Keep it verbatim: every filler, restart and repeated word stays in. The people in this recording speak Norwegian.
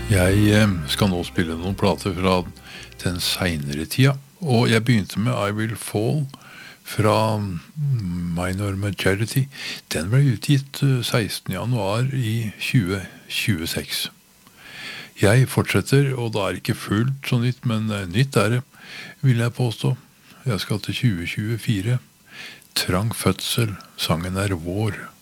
Jeg eh, skal nå spille noen plater fra den senere tida, og jeg begynte med I Will Fall fra Minor Majority. Den ble utgitt eh, sekstende januar i tjue tjueseks. Jeg fortsetter, og det er ikke fullt så nytt, men eh, nytt er det, vil jeg påstå. Jeg skal til tjue tjuefire. Trang fødsel, sangen er vår.